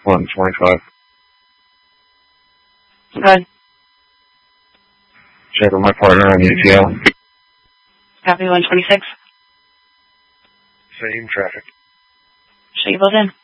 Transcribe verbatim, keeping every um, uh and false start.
one twenty-five. Good. Check with my partner on U T L. Copy one twenty-six. Same traffic. Show you both in.